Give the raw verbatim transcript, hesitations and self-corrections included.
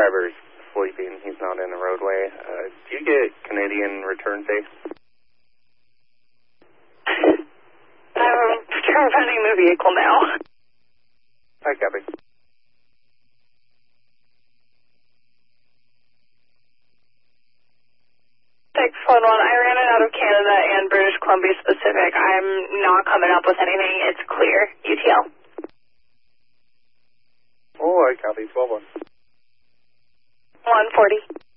driver's sleeping. He's not in the roadway. Uh, do you get Canadian return safe? I'm running the vehicle now. Hi, copy. six one one, I ran it out of Canada and British Columbia specific. I'm not coming up with anything. It's clear. U T L. Oh, I copy. twelve one. one forty.